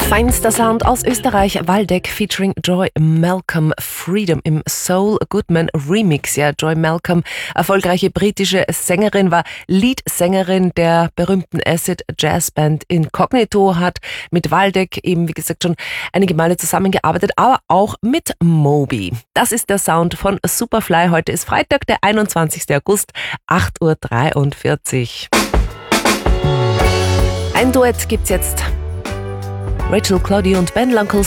Feinster Sound aus Österreich, Waldeck featuring Joy Malcolm, Freedom im Soul Goodman Remix. Ja, Joy Malcolm, erfolgreiche britische Sängerin, war Leadsängerin der berühmten Acid Jazz Band Incognito, hat mit Waldeck eben, wie gesagt, schon einige Male zusammengearbeitet, aber auch mit Moby. Das ist der Sound von Superfly. Heute ist Freitag, der 21. August, 8:43 Uhr. Ein Duett gibt's jetzt. Rachel Claudio und Ben Lunkels